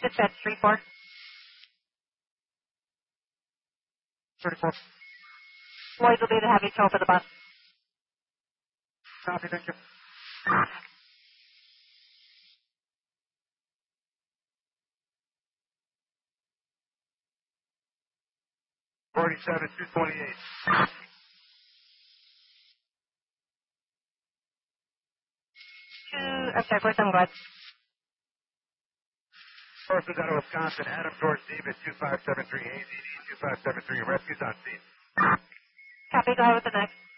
Good set, 3-4. 34. Lloyd will be the heavy tow for the bus. Copy, thank you. 47, 228. Okay, first I'm glad. Persons out of Wisconsin, Adam George Davis, 2573, AZD 2573, rescues on scene. Copy, go ahead with the next.